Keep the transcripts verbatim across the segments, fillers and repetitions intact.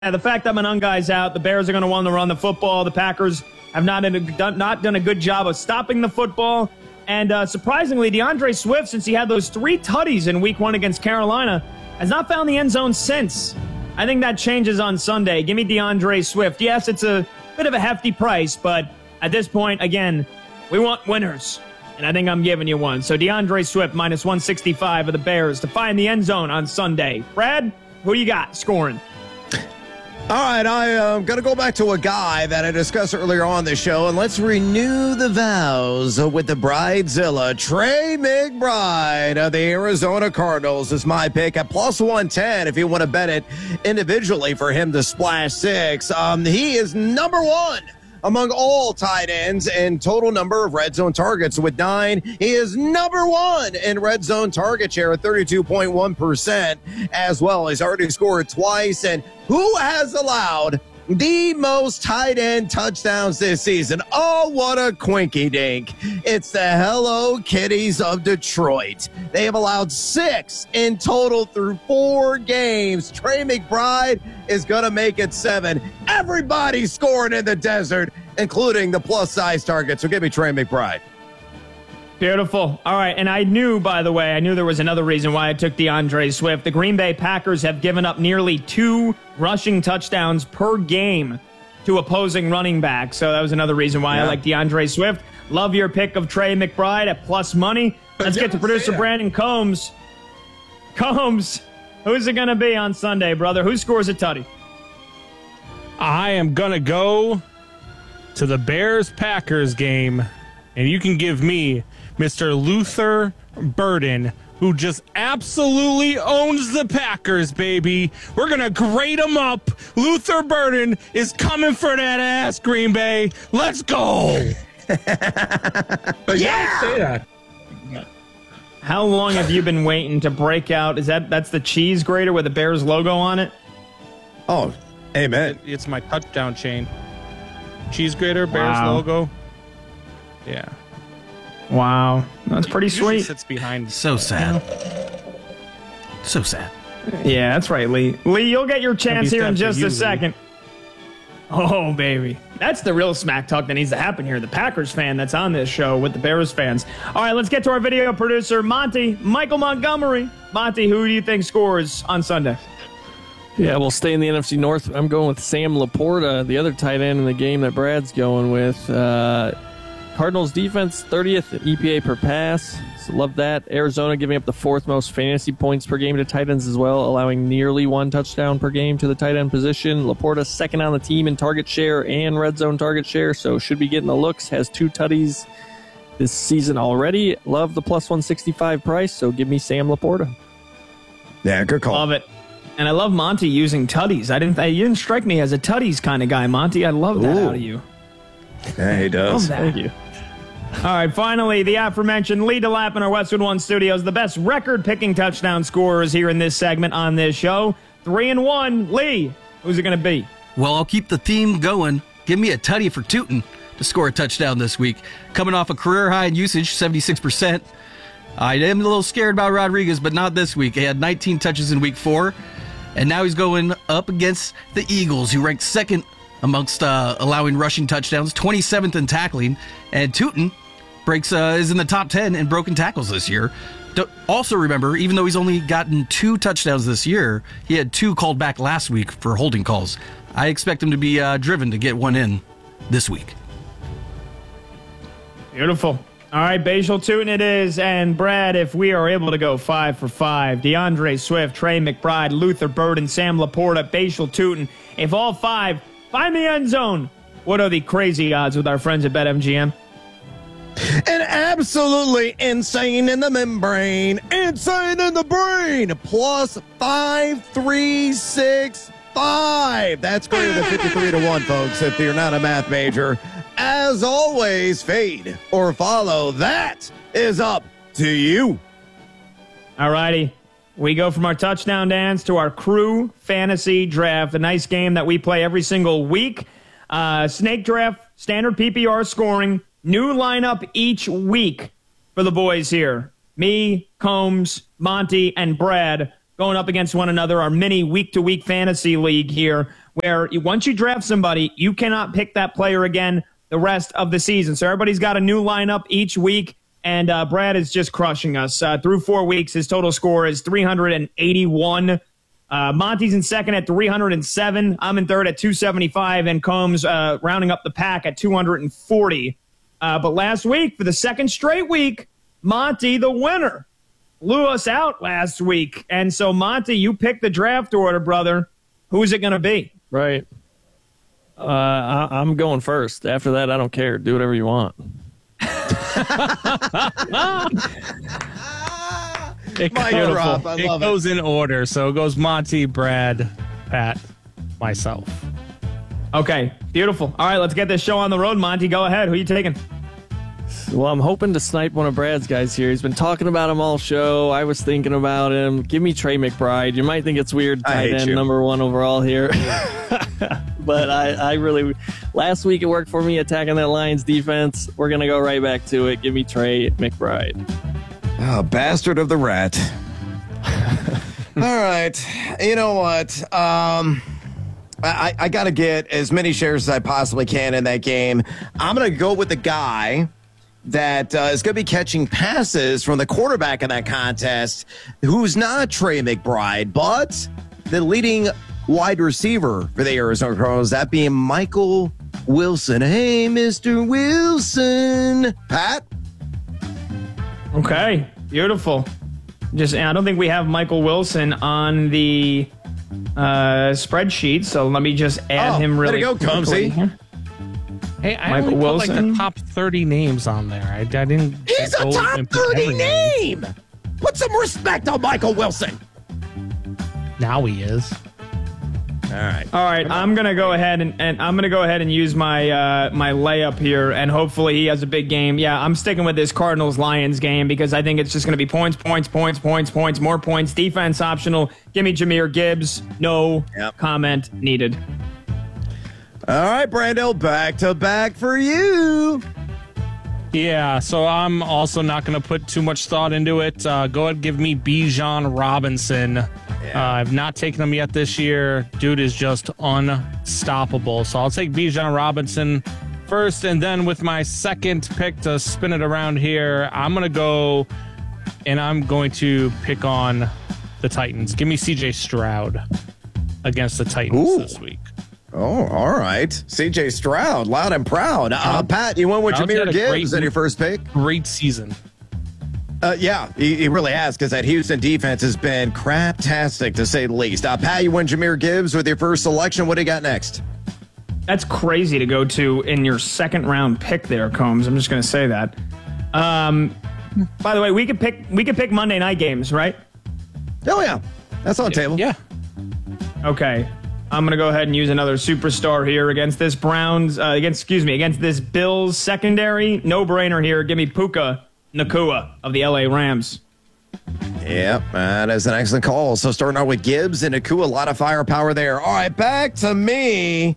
the fact that Monangai's out, the Bears are going to want to run the football. The Packers have not done, not done a good job of stopping the football. And uh, surprisingly, DeAndre Swift, since he had those three tutties in week one against Carolina, has not found the end zone since. I think that changes on Sunday. Give me DeAndre Swift. Yes, it's a bit of a hefty price, but at this point, again, we want winners. And I think I'm giving you one. So DeAndre Swift minus one sixty-five of the Bears to find the end zone on Sunday. Brad, who you got scoring? All right, I am uh, going to go back to a guy that I discussed earlier on the show, and let's renew the vows with the Bridezilla. Trey McBride of the Arizona Cardinals is my pick at plus one ten if you want to bet it individually for him to splash six. Um, he is number one among all tight ends in total number of red zone targets with nine. He is number one in red zone target share at thirty-two point one percent as well. He's already scored twice. And who has allowed the most tight end touchdowns this season? Oh, what a quinky dink. It's the Hello Kitties of Detroit. They have allowed six in total through four games. Trey McBride is going to make it seven. Everybody's scoring in the desert, including the plus size target. So give me Trey McBride. Beautiful. All right, and I knew, by the way, I knew there was another reason why I took DeAndre Swift. The Green Bay Packers have given up nearly two rushing touchdowns per game to opposing running backs. So that was another reason why yeah. I like DeAndre Swift. Love your pick of Trey McBride at plus money. Let's get to producer Brandon Combs. Combs, who's it going to be on Sunday, brother? Who scores a tutty? I am going to go to the Bears-Packers game, and you can give me Mister Luther Burden, who just absolutely owns the Packers, baby. We're going to grade him up. Luther Burden is coming for that ass, Green Bay. Let's go. But yeah! Say that. How long have you been waiting to break out? Is that that's the cheese grater with the Bears logo on it? Oh, amen. It's my touchdown chain. Cheese grater, Bears Wow. logo. Yeah. Wow. That's pretty Usually sweet. sits behind. So sad. So sad. Yeah, that's right, Lee. Lee, you'll get your chance here in just you, a Lee. second. Oh, baby. That's the real smack talk that needs to happen here. The Packers fan that's on this show with the Bears fans. All right, let's get to our video producer, Monty, Michael Montgomery. Monty, who do you think scores on Sunday? Yeah, we'll stay in the N F C North. I'm going with Sam Laporta, the other tight end in the game that Brad's going with. Uh, Cardinals defense, thirtieth E P A per pass. So love that. Arizona giving up the fourth most fantasy points per game to tight ends as well, allowing nearly one touchdown per game to the tight end position. Laporta second on the team in target share and red zone target share, so should be getting the looks. Has two tutties this season already. Love the plus one sixty-five price, so give me Sam Laporta. Yeah, good call. Love it. And I love Monty using tutties. I didn't. You didn't strike me as a tutties kind of guy, Monty. I love that Ooh. out of you. Yeah, he does. Love that. Thank you. All right, finally, the aforementioned Lee DeLapp in our Westwood One studios, the best record-picking touchdown scorers here in this segment on this show. Three and one. Lee, who's it going to be? Well, I'll keep the theme going. Give me a tutty for Tootin to score a touchdown this week. Coming off a career high in usage, seventy-six percent. I am a little scared about Rodriguez, but not this week. He had nineteen touches in week four, and now he's going up against the Eagles, who ranked second amongst uh, allowing rushing touchdowns, twenty-seventh in tackling, and Tootin breaks uh, is in the top ten in broken tackles this year. Don't, also remember, even though he's only gotten two touchdowns this year, he had two called back last week for holding calls. I expect him to be uh, driven to get one in this week. Beautiful. All right, Basil Tootin it is. And Brad, if we are able to go five for five, DeAndre Swift, Trey McBride, Luther Burden, Sam Laporta, Basil Tootin, if all five find the end zone, what are the crazy odds with our friends at BetMGM? And absolutely insane in the membrane, insane in the brain, plus five, three, six, five. That's greater than fifty-three to one, folks, if you're not a math major. As always, fade or follow. That is up to you. All righty. We go from our touchdown dance to our crew fantasy draft, a nice game that we play every single week. Uh, snake draft, standard P P R scoring, new lineup each week for the boys here. Me, Combs, Monty, and Brad going up against one another, our mini week-to-week fantasy league here, where you, once you draft somebody, you cannot pick that player again the rest of the season. So everybody's got a new lineup each week, and uh, Brad is just crushing us. Uh, through four weeks, his total score is three hundred eighty-one. Uh, Monty's in second at three hundred seven. I'm in third at two seventy-five, and Combs uh, rounding up the pack at two hundred forty. Uh, but last week, for the second straight week, Monty, the winner, blew us out last week. And so, Monty, you picked the draft order, brother. Who's it going to be? Right. Uh, I, I'm going first. After that, I don't care. Do whatever you want. It, My goes, drop, I it love it. goes in order. So it goes Monty, Brad, Pat, myself. Okay, beautiful. All right, let's get this show on the road. Monty, go ahead. Who are you taking? Well, I'm hoping to snipe one of Brad's guys here. He's been talking about him all show. I was thinking about him. Give me Trey McBride. You might think it's weird, I tight hate end, you. number one overall here. But I, I really, last week it worked for me attacking that Lions defense. We're going to go right back to it. Give me Trey McBride. Oh, bastard of the rat. All right. You know what? Um, I, I got to get as many shares as I possibly can in that game. I'm going to go with the guy that uh, is going to be catching passes from the quarterback in that contest, who's not Trey McBride, but the leading wide receiver for the Arizona Cardinals, that being Michael Wilson. Hey, Mister Wilson. Pat? Okay, beautiful. Just, I don't think we have Michael Wilson on the uh, spreadsheet, so let me just add Oh, him really way to go, quickly. Combsy. Hey, I Michael only put like Wilson. the top thirty names on there. I, I didn't. He's a go top and put thirty every name. Put some respect on Michael Wilson. Now he is. All right. All right, I'm gonna go ahead and, and I'm gonna go ahead and use my uh, my layup here, and hopefully he has a big game. Yeah, I'm sticking with this Cardinals Lions game because I think it's just gonna be points, points, points, points, points, more points. Defense optional. Give me Jahmyr Gibbs. No Yep. comment needed. All right, Brando, back to back for you. Yeah, so I'm also not going to put too much thought into it. Uh, go ahead and give me Bijan Robinson. Uh, I've not taken him yet this year. Dude is just unstoppable. So I'll take Bijan Robinson first, and then with my second pick to spin it around here, I'm going to go and I'm going to pick on the Titans. Give me C J Stroud against the Titans Ooh. this week. Oh, all right. C J Stroud, loud and proud. Uh, Pat, you went with Stroud's had Jahmyr a Gibbs great- in your first pick? Great season. Uh, yeah, he, he really has, because that Houston defense has been craptastic, to say the least. Uh, Pat, you went Jahmyr Gibbs with your first selection. What do you got next? That's crazy to go to in your second round pick there, Combs. I'm just gonna say that. Um, by the way, we could pick we could pick Monday night games, right? Oh, yeah. That's on the table. Yeah. Okay. I'm going to go ahead and use another superstar here against this Browns, uh, against, excuse me, against this Bills secondary. No brainer here. Give me Puka Nacua of the L A Rams. Yep, that is an excellent call. So starting out with Gibbs and Nacua, a lot of firepower there. All right, back to me.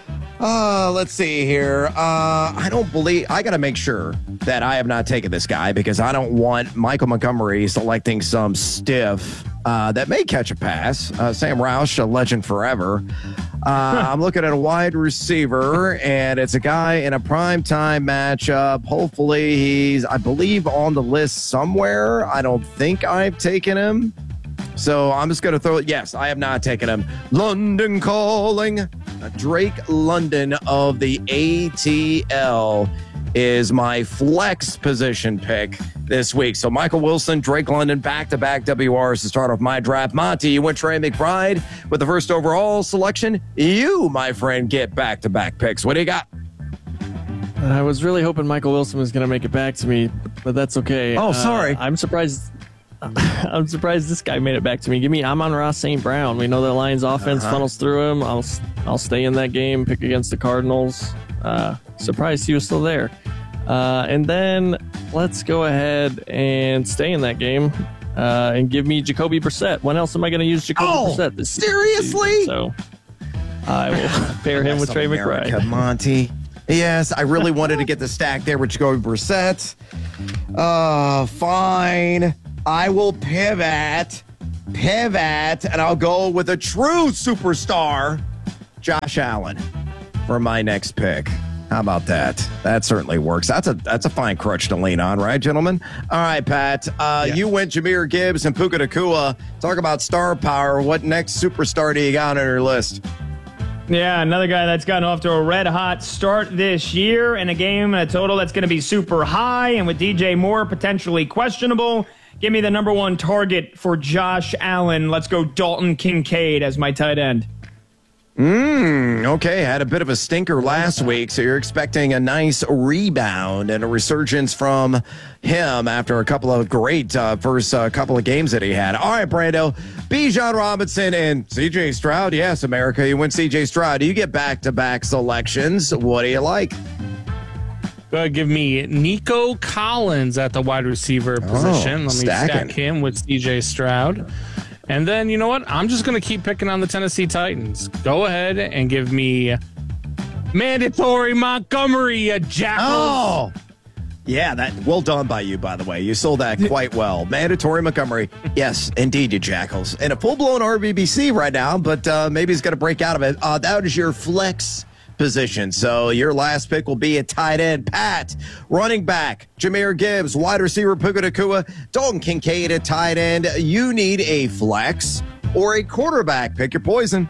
Uh, let's see here. Uh, I don't believe, I got to make sure that I have not taken this guy, because I don't want Michael Montgomery selecting some stiff uh, that may catch a pass. Uh, Sam Roush, a legend forever. Uh, I'm looking at a wide receiver, and it's a guy in a primetime matchup. Hopefully he's, I believe, on the list somewhere. I don't think I've taken him. So I'm just going to throw it. Yes, I have not taken him. London calling. Drake London of the A T L is my flex position pick this week. So Michael Wilson, Drake London, back-to-back W Rs to start off my draft. Monty, you went Trey McBride with the first overall selection. You, my friend, get back-to-back picks. What do you got? I was really hoping Michael Wilson was going to make it back to me, but that's okay. Oh, sorry. Uh, I'm surprised. I'm surprised this guy made it back to me. Give me Amon-Ra Saint Brown. We know the Lions offense Uh-huh. funnels through him. I'll I'll stay in that game. Pick against the Cardinals. Uh, surprised he was still there. Uh, and then let's go ahead and stay in that game uh, and give me Jacoby Brissett. When else am I going to use Jacoby Oh, Brissett this seriously? season? So I will pair him with Yes, Trey America, McBride. Monty. Yes, I really wanted to get the stack there with Jacoby Brissett. Uh, fine. I will pivot, pivot, and I'll go with a true superstar Josh Allen for my next pick. How about that? That certainly works. That's a that's a fine crutch to lean on, right, gentlemen? All right, Pat. Uh, Yes. You went Jahmyr Gibbs and Puka Nacua. Talk about star power. What next superstar do you got on your list? Yeah, another guy that's gotten off to a red hot start this year in a game, a total that's going to be super high, and with D J Moore potentially questionable. Give me the number one target for Josh Allen. Let's go Dalton Kincaid as my tight end. Mm, okay, had a bit of a stinker last week, so you're expecting a nice rebound and a resurgence from him after a couple of great uh, first uh, couple of games that he had. All right, Brando, Bijan Robinson and C J Stroud. Yes, America, you win C J Stroud. You get back-to-back selections. What do you like? Uh, give me Nico Collins at the wide receiver position. Let me stacking. stack him with C J Stroud. And then, you know what? I'm just going to keep picking on the Tennessee Titans. Go ahead and give me mandatory Montgomery, a Jackals. Oh, yeah, that well done by you, by the way. You sold that quite well. Mandatory Montgomery. Yes, indeed, you Jackals. And a full-blown R B B C right now, but uh, maybe he's going to break out of it. Uh, that is your flex position. So your last pick will be a tight end. Pat, running back, Jahmyr Gibbs, wide receiver, Puka Nacua, Dalton Kincaid at tight end. You need a flex or a quarterback. Pick your poison.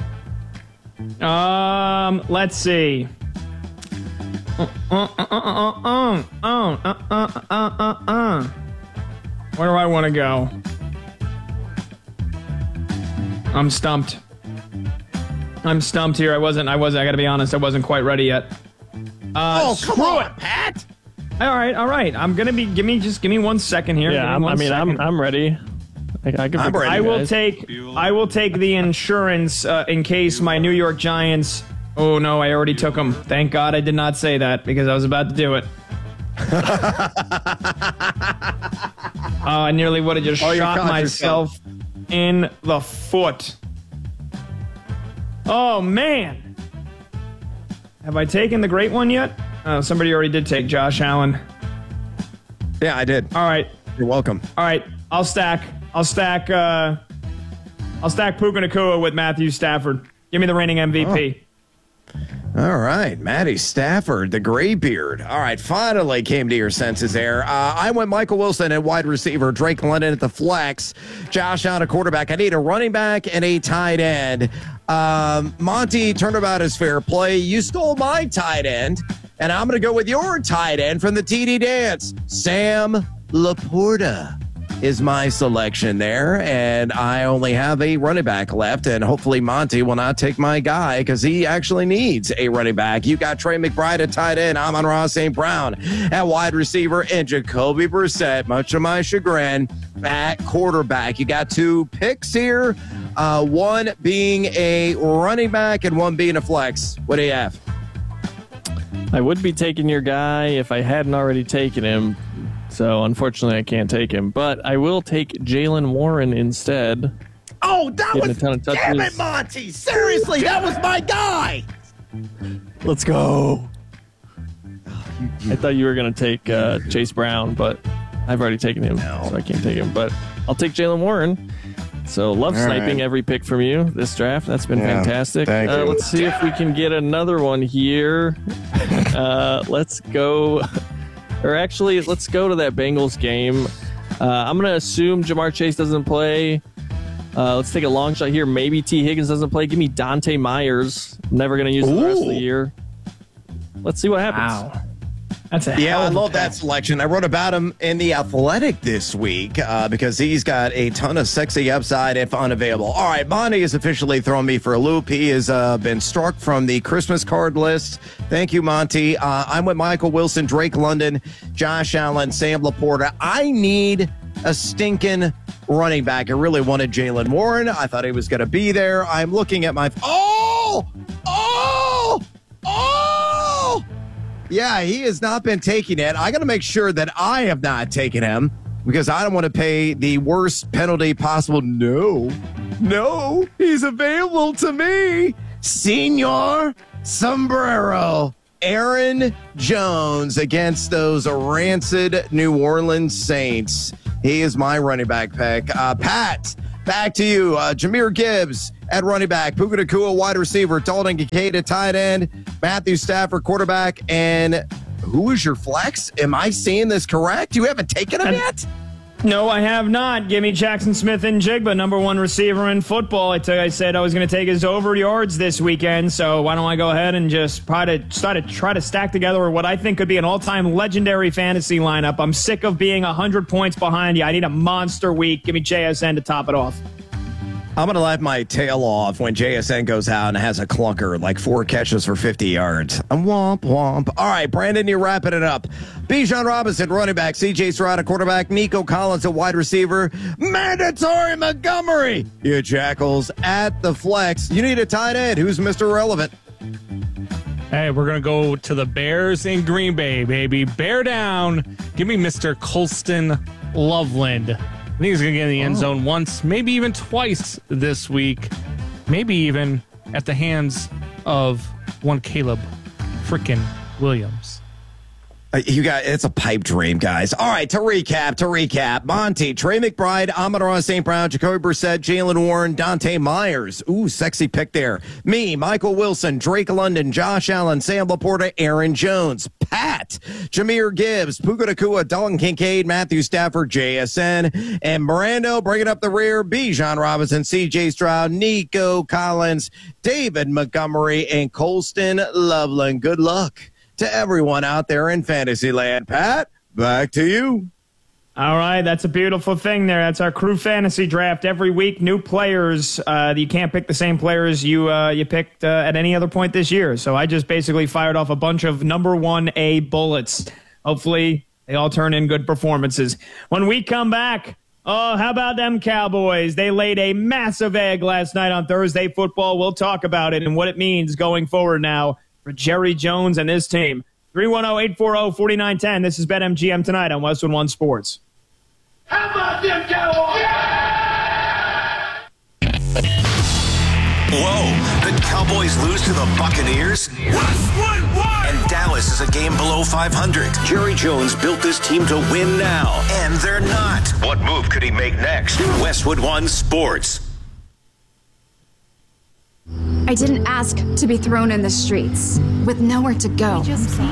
Um, let's see. Uh, uh, uh, uh, uh, uh, uh, uh, uh, uh, uh. Where do I want to go? I'm stumped. I'm stumped here. I wasn't. I wasn't. I got to be honest. I wasn't quite ready yet. Uh, Oh, come screw on, it. Pat. All right. All right. I'm gonna be. Give me. Just give me one second here. Give Yeah, me I'm, one I mean, I'm second. I'm ready. I, I, can I'm pick- ready. I will guys. take. I will take the insurance uh, in case my New York Giants. Oh no! I already took them. Thank God I did not say that because I was about to do it. Oh, I nearly would have just Oh, you shot caught myself in the foot. Oh man! Have I taken the great one yet? Oh, somebody already did take Josh Allen. Yeah, I did. All right. You're welcome. All right, I'll stack. I'll stack. Uh, I'll stack Puka Nacua with Matthew Stafford. Give me the reigning M V P. All right, Matty Stafford, the graybeard. All right, finally came to your senses there. Uh, I went Michael Wilson at wide receiver, Drake London at the flex, Josh Allen at quarterback. I need a running back and a tight end. Um, Monty, turnabout is fair play. You stole my tight end, and I'm going to go with your tight end from the T D dance. Sam Laporta is my selection there, and I only have a running back left, and hopefully Monty will not take my guy because he actually needs a running back. You got Trey McBride at tight end, Amon-Ra Saint Brown at wide receiver, and Jacoby Brissett, much to my chagrin, at quarterback. You got two picks here, uh, one being a running back and one being a flex. What do you have? I would be taking your guy if I hadn't already taken him. So unfortunately, I can't take him. But I will take Jalen Warren instead. Oh, that Getting was, a ton of touches. damn it, Monty. Seriously, that was my guy. Let's go. I thought you were going to take uh, Chase Brown, but I've already taken him, so I can't take him. But I'll take Jalen Warren. So love All sniping right. every pick from you this draft. That's been Yeah, fantastic. thank Uh, you. let's see if we can get another one here. uh, let's go. Or actually, let's go to that Bengals game. Uh, I'm going to assume Jamar Chase doesn't play. Uh, let's take a long shot here. Maybe T. Higgins doesn't play. Give me Dante Myers. Never going to use him the rest of the Ooh. year. Let's see what happens. Wow. That's a Yeah, hell I of a love pick. that selection. I wrote about him in The Athletic this week uh, because he's got a ton of sexy upside if unavailable. All right, Monty has officially thrown me for a loop. He has uh, been struck from the Christmas card list. Thank you, Monty. Uh, I'm with Michael Wilson, Drake London, Josh Allen, Sam Laporta. I need a stinking running back. I really wanted Jalen Warren. I thought he was going to be there. I'm looking at my... Oh! Oh! Oh! Yeah, he has not been taking it. I got to make sure that I have not taken him because I don't want to pay the worst penalty possible. No, no, he's available to me. Senor Sombrero, Aaron Jones against those rancid New Orleans Saints. He is my running back pick. Uh, Pat, back to you. Uh, Jahmyr Gibbs at running back, Puka Nacua wide receiver, Dalton Kincaid at tight end, Matthew Stafford quarterback, and who is your flex? Am I seeing this correct? You haven't taken him yet? No, I have not. Give me Jackson Smith and Jigba, number one receiver in football. I, t- I said I was going to take his over yards this weekend, so why don't I go ahead and just try to, try to try to stack together what I think could be an all-time legendary fantasy lineup. I'm sick of being one hundred points behind you. I need a monster week. Give me J S N to top it off. I'm going to laugh my tail off when J S N goes out and has a clunker, like four catches for fifty yards. I'm womp, womp. All right, Brandon, you're wrapping it up. Bijan Robinson, running back. C J Stroud, quarterback. Nico Collins, a wide receiver. Mandatory Montgomery, you jackals, at the flex. You need a tight end. Who's Mister Relevant? Hey, we're going to go to the Bears in Green Bay, baby. Bear down. Give me Mister Colston Loveland. I think he's going to get in the end zone once, maybe even twice this week. Maybe even at the hands of one Caleb frickin' Williams. Uh, you got it's a pipe dream, guys. All right, to recap, to recap. Monty, Trey McBride, Amon-Ra Saint Brown, Jacoby Brissett, Jalen Warren, Dante Myers. Ooh, sexy pick there. Me, Michael Wilson, Drake London, Josh Allen, Sam Laporta, Aaron Jones. Pat, Jahmyr Gibbs, Puka Nacua, Dalton Kincaid, Matthew Stafford, J S N, and Mirando bringing up the rear, Bijan Robinson, C J Stroud, Nico Collins, David Montgomery, and Colston Loveland. Good luck to everyone out there in Fantasyland. Pat, back to you. All right, that's a beautiful thing there. That's our crew fantasy draft every week. New players. Uh, you can't pick the same players you uh, you picked uh, at any other point this year. So I just basically fired off a bunch of number one A bullets. Hopefully they all turn in good performances. When we come back, oh, how about them Cowboys? They laid a massive egg last night on Thursday Football. We'll talk about it and what it means going forward now for Jerry Jones and his team. three one zero, eight four zero, four nine one zero. This is BetMGM tonight on Westwood One Sports. How about them Cowboys? Yeah! Whoa, the Cowboys lose to the Buccaneers? Westwood One! And Dallas is a game below five hundred. Jerry Jones built this team to win now, and they're not. What move could he make next? Westwood One Sports. I didn't ask to be thrown in the streets with nowhere to go.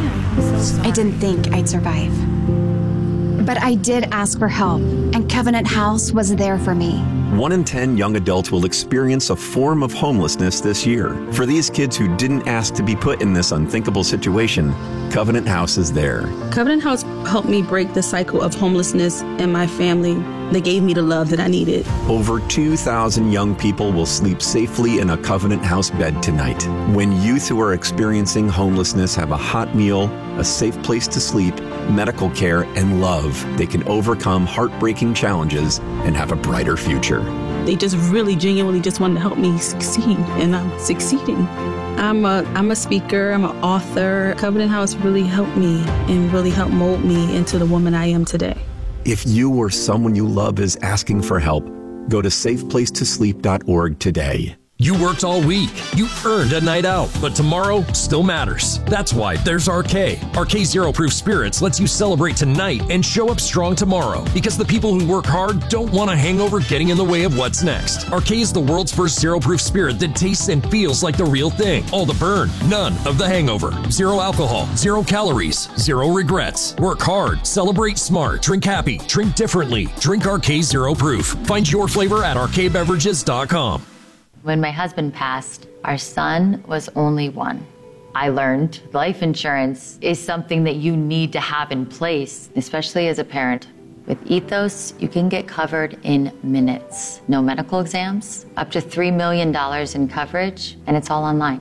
I didn't think I'd survive. But I did ask for help, and Covenant House was there for me. One in ten young adults will experience a form of homelessness this year. For these kids who didn't ask to be put in this unthinkable situation, Covenant House is there. Covenant House helped me break the cycle of homelessness in my family. They gave me the love that I needed. Over two thousand young people will sleep safely in a Covenant House bed tonight. When youth who are experiencing homelessness have a hot meal, a safe place to sleep, medical care, and love, they can overcome heartbreaking challenges and have a brighter future. They just really genuinely just wanted to help me succeed, and I'm succeeding. I'm a, I'm a speaker, I'm an author. Covenant House really helped me and really helped mold me into the woman I am today. If you or someone you love is asking for help, go to safe place to sleep dot org today. You worked all week. You earned a night out, but tomorrow still matters. That's why there's R K. R K Zero Proof Spirits lets you celebrate tonight and show up strong tomorrow, because the people who work hard don't want a hangover getting in the way of what's next. R K is the world's first zero proof spirit that tastes and feels like the real thing. All the burn, none of the hangover. Zero alcohol, zero calories, zero regrets. Work hard, celebrate smart, drink happy, drink differently. Drink R K Zero Proof. Find your flavor at R K beverages dot com. When my husband passed, our son was only one. I learned life insurance is something that you need to have in place, especially as a parent. With Ethos, you can get covered in minutes. No medical exams, up to three million dollars in coverage, and it's all online.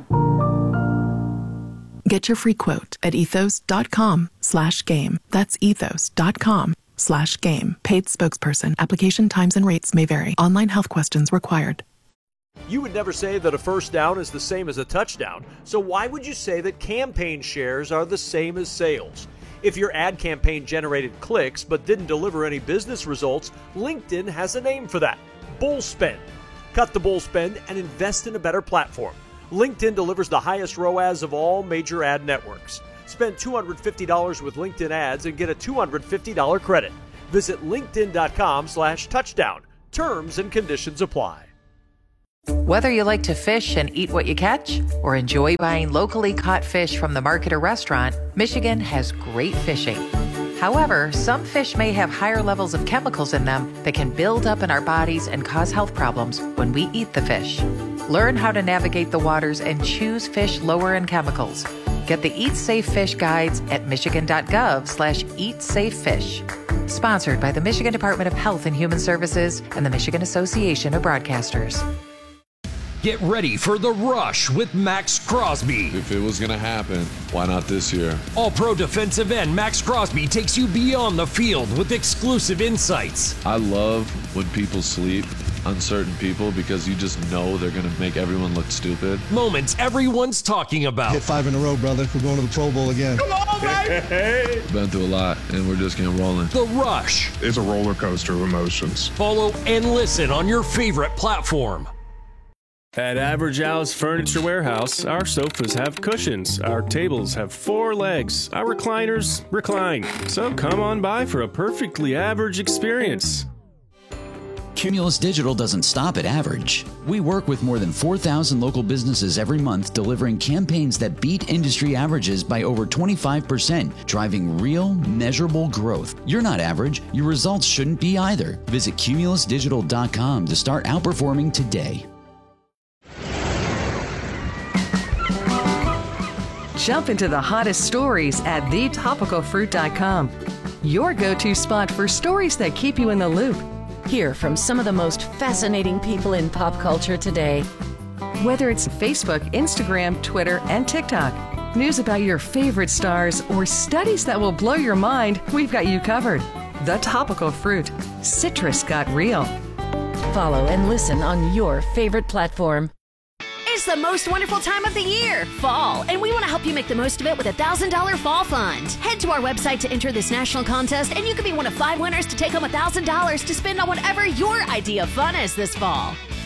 Get your free quote at ethos.com slash game. That's ethos.com slash game. Paid spokesperson. Application times and rates may vary. Online health questions required. You would never say that a first down is the same as a touchdown, so why would you say that campaign shares are the same as sales? If your ad campaign generated clicks but didn't deliver any business results, LinkedIn has a name for that: bull spend. Cut the bull spend and invest in a better platform. LinkedIn delivers the highest R O A S of all major ad networks. Spend two hundred fifty dollars with LinkedIn ads and get a two hundred fifty dollars credit. Visit linkedin.com slash touchdown. Terms and conditions apply. Whether you like to fish and eat what you catch, or enjoy buying locally caught fish from the market or restaurant, Michigan has great fishing. However, some fish may have higher levels of chemicals in them that can build up in our bodies and cause health problems when we eat the fish. Learn how to navigate the waters and choose fish lower in chemicals. Get the Eat Safe Fish guides at michigan.gov slash eat safe fish. Sponsored by the Michigan Department of Health and Human Services and the Michigan Association of Broadcasters. Get ready for The Rush with Max Crosby. If it was going to happen, why not this year? All-pro defensive end Max Crosby takes you beyond the field with exclusive insights. I love when people sleep, uncertain people, because you just know they're going to make everyone look stupid. Moments everyone's talking about. Hit five in a row, brother. We're going to the Pro Bowl again. Come on, baby! Been through a lot, and we're just getting rolling. The Rush. It's a roller coaster of emotions. Follow and listen on your favorite platform. At Average House Furniture Warehouse, our sofas have cushions, our tables have four legs, our recliners recline. So come on by for a perfectly average experience. Cumulus Digital doesn't stop at average. We work with more than four thousand local businesses every month, delivering campaigns that beat industry averages by over twenty-five percent, driving real, measurable growth. You're not average. Your results shouldn't be either. Visit cumulus digital dot com to start outperforming today. Jump into the hottest stories at the topical fruit dot com. Your go-to spot for stories that keep you in the loop. Hear from some of the most fascinating people in pop culture today. Whether it's Facebook, Instagram, Twitter, and TikTok, news about your favorite stars, or studies that will blow your mind, we've got you covered. The Topical Fruit. Citrus got real. Follow and listen on your favorite platform. It's the most wonderful time of the year, fall, and we want to help you make the most of it with a one thousand dollars Fall Fund. Head to our website to enter this national contest, and you could be one of five winners to take home one thousand dollars to spend on whatever your idea of fun is this fall.